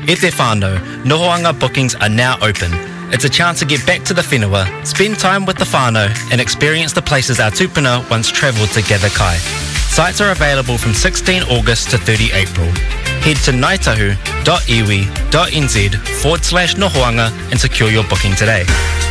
E te whānau, Nohoanga bookings are now open. It's a chance to get back to the whenua, spend time with the whānau, and experience the places our tupuna once travelled to gather kai. Sites are available from 16 August to 30 April. Head to ngaitahu.iwi.nz/Nohoanga and secure your booking today.